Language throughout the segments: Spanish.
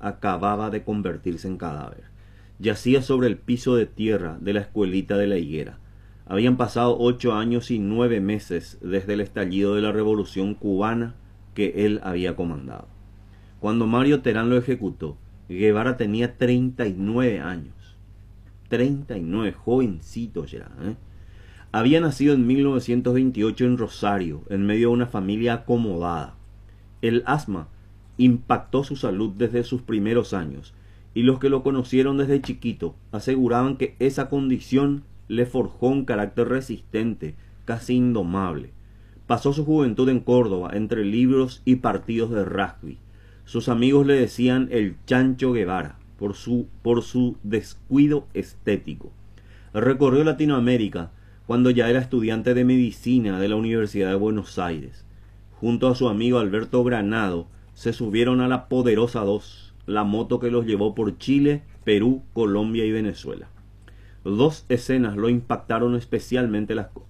acababa de convertirse en cadáver. Yacía sobre el piso de tierra de la escuelita de la Higuera. Habían pasado 8 años y 9 meses desde el estallido de la Revolución Cubana que él había comandado. Cuando Mario Terán lo ejecutó, Guevara tenía 39 años. 39, jovencito ya, ¿eh? Había nacido en 1928 en Rosario, en medio de una familia acomodada. El asma impactó su salud desde sus primeros años, y los que lo conocieron desde chiquito aseguraban que esa condición le forjó un carácter resistente, casi indomable. Pasó su juventud en Córdoba, entre libros y partidos de rugby. Sus amigos le decían el Chancho Guevara, por su descuido estético. Recorrió Latinoamérica cuando ya era estudiante de medicina de la Universidad de Buenos Aires. Junto a su amigo Alberto Granado, se subieron a la Poderosa 2, la moto que los llevó por Chile, Perú, Colombia y Venezuela. Dos escenas lo impactaron especialmente.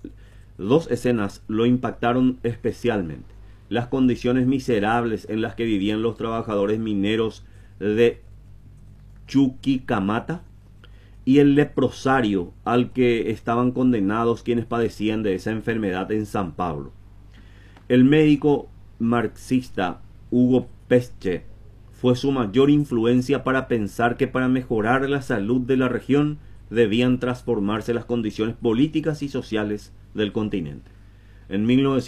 Las condiciones miserables en las que vivían los trabajadores mineros de Chuquicamata y el leprosario al que estaban condenados quienes padecían de esa enfermedad en San Pablo. El médico marxista Hugo Pesce fue su mayor influencia para pensar que para mejorar la salud de la región debían transformarse las condiciones políticas y sociales del continente. En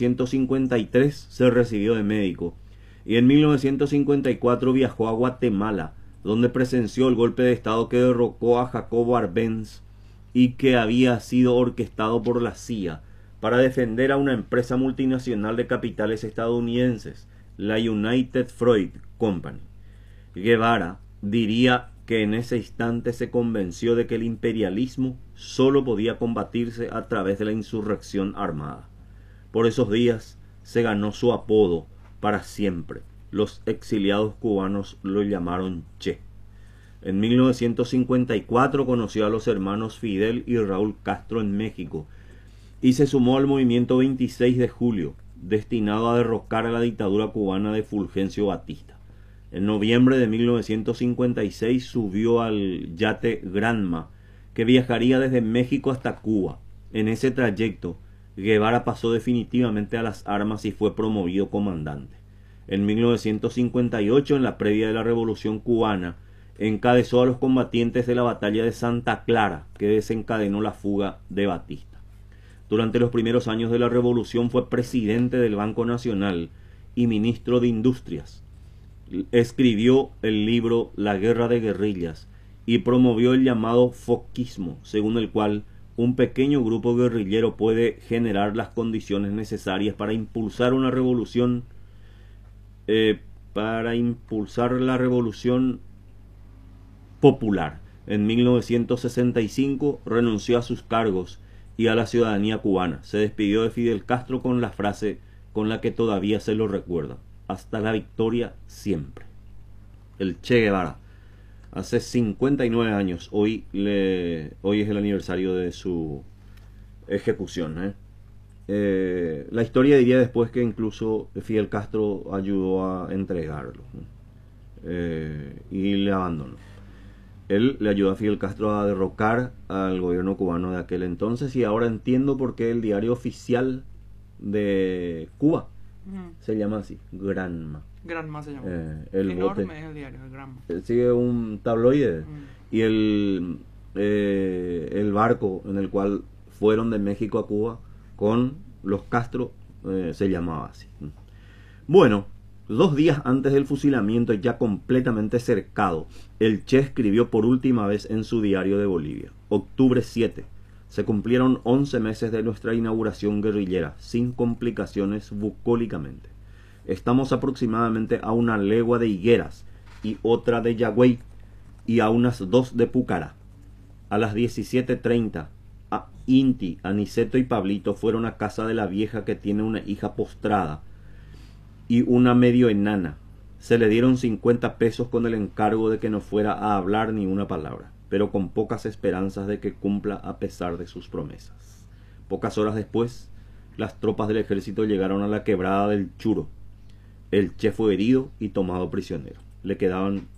1953 se recibió de médico y en 1954 viajó a Guatemala, donde presenció el golpe de Estado que derrocó a Jacobo Arbenz y que había sido orquestado por la CIA para defender a una empresa multinacional de capitales estadounidenses, la United Fruit Company. Guevara diría que en ese instante se convenció de que el imperialismo solo podía combatirse a través de la insurrección armada. Por esos días se ganó su apodo para siempre. Los exiliados cubanos lo llamaron Che. En 1954 conoció a los hermanos Fidel y Raúl Castro en México y se sumó al movimiento 26 de julio, destinado a derrocar a la dictadura cubana de Fulgencio Batista. En noviembre de 1956 subió al yate Granma, que viajaría desde México hasta Cuba. En ese trayecto, Guevara pasó definitivamente a las armas y fue promovido comandante. En 1958, en la previa de la Revolución Cubana, encabezó a los combatientes de la batalla de Santa Clara, que desencadenó la fuga de Batista. Durante los primeros años de la Revolución fue presidente del Banco Nacional y ministro de Industrias. Escribió el libro La Guerra de Guerrillas y promovió el llamado foquismo, según el cual un pequeño grupo guerrillero puede generar las condiciones necesarias para impulsar una revolución, la revolución popular. En 1965 renunció a sus cargos y a la ciudadanía cubana. Se despidió de Fidel Castro con la frase con la que todavía se lo recuerda: hasta la victoria siempre. El Che Guevara, hace 59 años, hoy es el aniversario de su ejecución. La historia diría después que incluso Fidel Castro ayudó a entregarlo, y le abandonó. Él le ayudó a Fidel Castro a derrocar al gobierno cubano de aquel entonces, y ahora entiendo por qué el diario oficial de Cuba se llama así, Granma. Granma se llama. El enorme bote. Es el diario, el Granma. Sigue un tabloide. Y el barco en el cual fueron de México a Cuba con los Castro se llamaba así. Bueno, 2 días antes del fusilamiento, ya completamente cercado, el Che escribió por última vez en su diario de Bolivia: octubre 7. Se cumplieron 11 meses de nuestra inauguración guerrillera, sin complicaciones bucólicamente. Estamos aproximadamente a 1 legua de Higueras y otra de Yagüey y a unas 2 de Pucará. A las 17:30, Inti, Aniceto y Pablito fueron a casa de la vieja que tiene una hija postrada y una medio enana. Se le dieron 50 pesos con el encargo de que no fuera a hablar ni una palabra, pero con pocas esperanzas de que cumpla a pesar de sus promesas. Pocas horas después, las tropas del ejército llegaron a la quebrada del Churo. El Che fue herido y tomado prisionero. Le quedaban